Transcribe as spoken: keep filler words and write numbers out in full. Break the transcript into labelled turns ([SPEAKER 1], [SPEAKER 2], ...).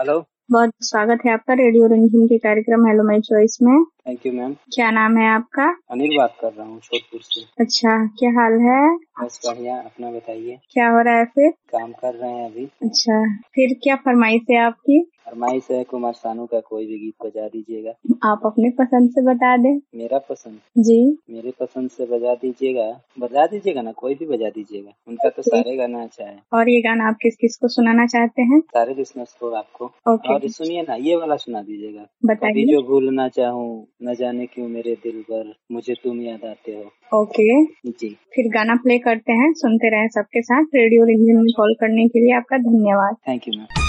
[SPEAKER 1] Hello.
[SPEAKER 2] बहुत स्वागत है आपका रेडियो रंजन के कार्यक्रम हेलो माय चॉइस में।
[SPEAKER 1] Thank you ma'am.
[SPEAKER 2] क्या नाम है आपका?
[SPEAKER 1] अनिल बात कर रहा हूँ छोटपुर से।
[SPEAKER 2] अच्छा, क्या हाल है?
[SPEAKER 1] बस बढ़िया, अपना बताइए।
[SPEAKER 2] क्या हो रहा है फिर?
[SPEAKER 1] काम कर रहे हैं अभी।
[SPEAKER 2] अच्छा, फिर क्या फरमाइश है आपकी?
[SPEAKER 1] फरमाइश है कुमार सानू का कोई भी गीत बजा दीजिएगा।
[SPEAKER 2] आप अपने पसंद से बता दें।
[SPEAKER 1] मेरा पसंद?
[SPEAKER 2] जी,
[SPEAKER 1] मेरे पसंद से बजा दीजिएगा। बजा दीजिएगा ना, कोई भी बजा दीजिएगा। उनका तो सारे गाना अच्छा है।
[SPEAKER 2] और ये गाना आप किस किस को सुनाना चाहते हैं?
[SPEAKER 1] सारे लिसनर्स को, आपको।
[SPEAKER 2] ओके,
[SPEAKER 1] और सुनिए ना, ये वाला सुना दीजिएगा। कभी
[SPEAKER 2] बताइए।
[SPEAKER 1] जो भूल ना चाहूँ, न जाने क्यों मेरे दिल पर मुझे तुम याद आते हो।
[SPEAKER 2] ओके,
[SPEAKER 1] जी।
[SPEAKER 2] फिर गाना प्ले करते हैं, सुनते रहें सबके साथ। रेडियो रंजन में कॉल करने के लिए आपका धन्यवाद।
[SPEAKER 1] Thank you ma'am.